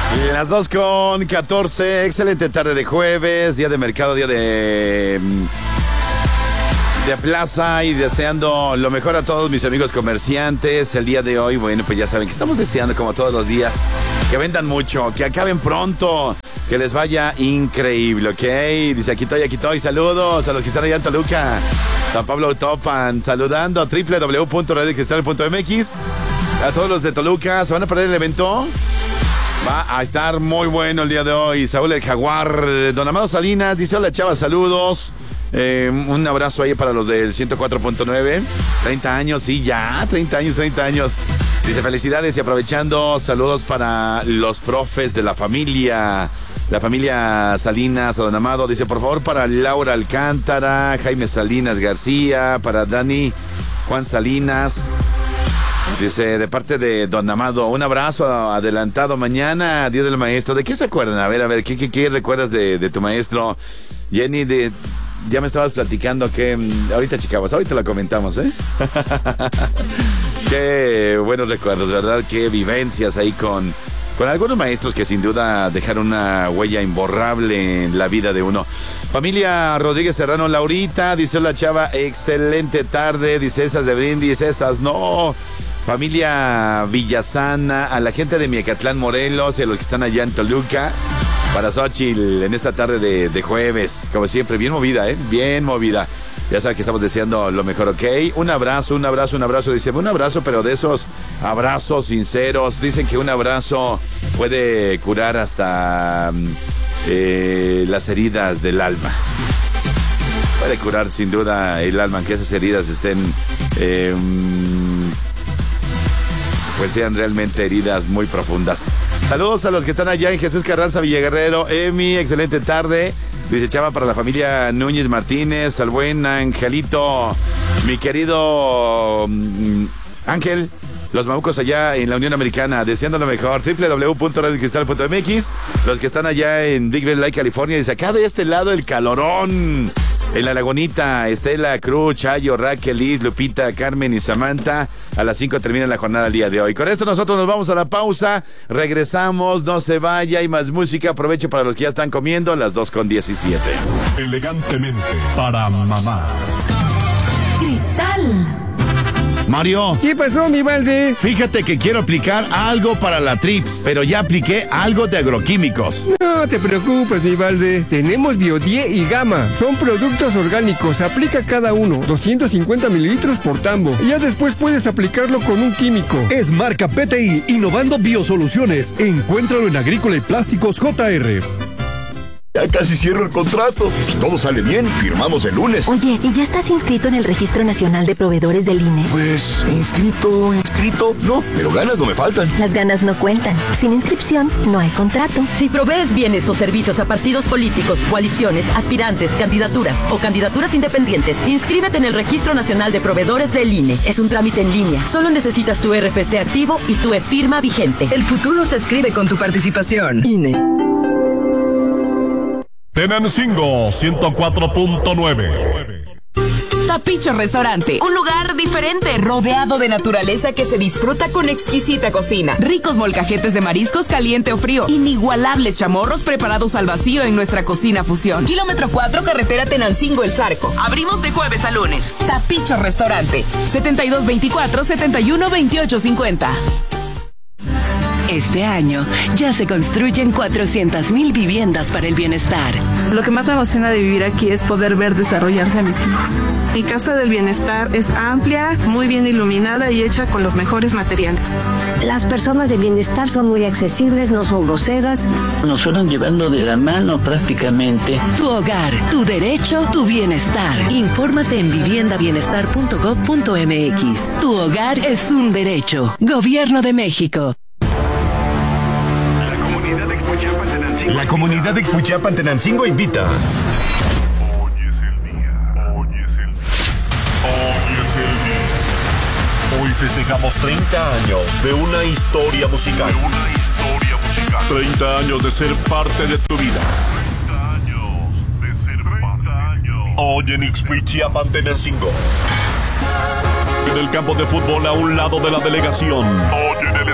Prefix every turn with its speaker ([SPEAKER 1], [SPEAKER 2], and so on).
[SPEAKER 1] Las 2:14, excelente tarde de jueves, día de mercado, día de plaza, y deseando lo mejor a todos mis amigos comerciantes. El día de hoy, bueno, pues ya saben que estamos deseando, como todos los días, que vendan mucho, que acaben pronto, que les vaya increíble, ¿ok? Dice aquí estoy, saludos a los que están allá en Toluca, San Pablo Topan, saludando, www.radiocristal.mx. A todos los de Toluca, ¿se van a perder el evento? Va a estar muy bueno el día de hoy. Saúl el Jaguar, Don Amado Salinas, dice: hola chava, saludos. Un abrazo ahí para los del 104.9. 30 años, sí, ya, 30 años. Dice: felicidades, y aprovechando, saludos para los profes de la familia Salinas, a Don Amado. Dice: por favor, para Laura Alcántara, Jaime Salinas García, para Dani Juan Salinas. Dice, de parte de Don Amado, un abrazo adelantado. Mañana, Día del Maestro. ¿De qué se acuerdan? A ver, ¿qué recuerdas de tu maestro? Jenny, ya me estabas platicando que... Ahorita, chicas, ahorita la comentamos, ¿eh? Qué buenos recuerdos, ¿verdad? Qué vivencias ahí con algunos maestros que sin duda dejaron una huella imborrable en la vida de uno. Familia Rodríguez Serrano, Laurita, dice: la chava, excelente tarde. Dice: esas de brindis, esas no. Familia Villasana, a la gente de Miacatlán, Morelos, y a los que están allá en Toluca, para Xochitl en esta tarde de jueves, como siempre, bien movida, bien movida. Ya saben que estamos deseando lo mejor, ¿ok? Un abrazo. Dice: un abrazo, pero de esos abrazos sinceros. Dicen que un abrazo puede curar hasta las heridas del alma. Puede curar sin duda el alma, que esas heridas estén... pues sean realmente heridas muy profundas. Saludos a los que están allá en Jesús Carranza, Villaguerrero. Emi, excelente tarde. Dice: chava, para la familia Núñez Martínez, al buen Angelito, mi querido Ángel, los mamucos allá en la Unión Americana, deseando lo mejor. www.radiocristal.mx. Los que están allá en Big Bear Lake, California. Dice: acá de este lado el calorón. En la Lagunita, Estela, Cruz, Chayo, Raquel, Liz, Lupita, Carmen y Samantha. A las 5 termina la jornada el día de hoy. Con esto nosotros nos vamos a la pausa. Regresamos, no se vaya, hay más música. Aprovecho para los que ya están comiendo, las 2:17.
[SPEAKER 2] Elegantemente para mamá.
[SPEAKER 3] Cristal.
[SPEAKER 1] Mario.
[SPEAKER 4] ¿Qué pasó, mi Valde?
[SPEAKER 1] Fíjate que quiero aplicar algo para la trips, pero ya apliqué algo de agroquímicos.
[SPEAKER 4] No te preocupes, mi Valde. Tenemos Biodie y Gama. Son productos orgánicos. Aplica cada uno 250 mililitros por tambo. Y ya después puedes aplicarlo con un químico.
[SPEAKER 5] Es marca PTI, innovando biosoluciones. Encuéntralo en Agrícola y Plásticos JR.
[SPEAKER 6] Ya casi cierro el contrato. Si todo sale bien, firmamos el lunes.
[SPEAKER 3] Oye, ¿y ya estás inscrito en el Registro Nacional de Proveedores del INE?
[SPEAKER 6] Pues, inscrito, no, pero ganas no me faltan.
[SPEAKER 3] Las ganas no cuentan. Sin inscripción, no hay contrato.
[SPEAKER 7] Si provees bienes o servicios a partidos políticos, coaliciones, aspirantes, candidaturas o candidaturas independientes, inscríbete en el Registro Nacional de Proveedores del INE. Es un trámite en línea. Solo necesitas tu RFC activo y tu e-firma vigente.
[SPEAKER 8] El futuro se escribe con tu participación. INE.
[SPEAKER 2] Tenancingo 104.9.
[SPEAKER 9] Tapicho Restaurante, un lugar diferente, rodeado de naturaleza que se disfruta con exquisita cocina. Ricos molcajetes de mariscos caliente o frío, inigualables chamorros preparados al vacío en nuestra cocina fusión. Kilómetro 4, carretera Tenancingo El Zarco. Abrimos de jueves a lunes. Tapicho Restaurante, 7224-712850.
[SPEAKER 10] Este año ya se construyen 400,000 viviendas para el bienestar.
[SPEAKER 11] Lo que más me emociona de vivir aquí es poder ver desarrollarse a mis hijos. Mi Casa del Bienestar es amplia, muy bien iluminada y hecha con los mejores materiales.
[SPEAKER 12] Las personas de bienestar son muy accesibles, no son groseras.
[SPEAKER 13] Nos fueron llevando de la mano prácticamente.
[SPEAKER 10] Tu hogar, tu derecho, tu bienestar. Infórmate en viviendabienestar.gov.mx. Tu hogar es un derecho. Gobierno de México.
[SPEAKER 14] La comunidad de Ixpuchiapan Tenancingo invita.
[SPEAKER 2] Hoy es el día.
[SPEAKER 14] Hoy festejamos 30 años de una historia musical.
[SPEAKER 2] 30 años de ser parte de tu vida.
[SPEAKER 14] Hoy en Ixpuchiapan Tenancingo.
[SPEAKER 2] En el campo de fútbol a un lado de la delegación.
[SPEAKER 14] Hoy